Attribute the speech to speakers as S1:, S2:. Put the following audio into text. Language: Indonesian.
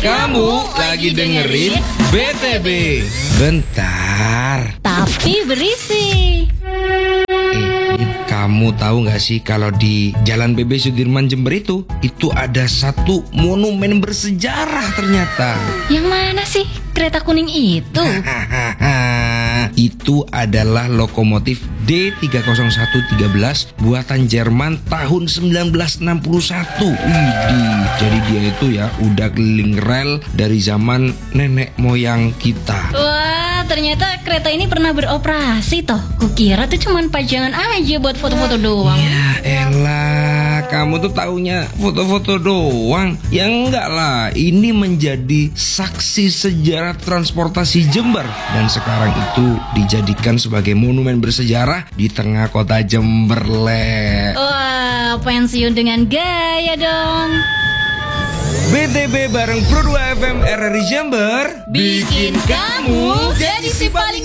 S1: Kamu lagi dengerin BTB. Bentar.
S2: Tapi berisi.
S1: Kamu tahu gak sih kalau di Jalan BB Sudirman Jember itu ada satu monumen bersejarah ternyata.
S2: Yang mana sih kereta kuning itu?
S1: Itu adalah lokomotif D30113 buatan Jerman tahun 1961. Jadi dia itu ya udah keliling rel dari zaman nenek moyang kita.
S2: Wah, ternyata kereta ini pernah beroperasi toh. Kukira tuh cuman pajangan aja buat foto-foto doang.
S1: Ya elah, kamu tuh taunya foto-foto doang. Ya enggak lah, ini menjadi saksi sejarah transportasi Jember. Dan sekarang itu dijadikan sebagai monumen bersejarah di tengah kota Jember, Le.
S2: Wah, pensiun dengan gaya dong.
S1: BTB bareng Pro 2 FM RRI Jember
S2: Bikin kamu jadi si paling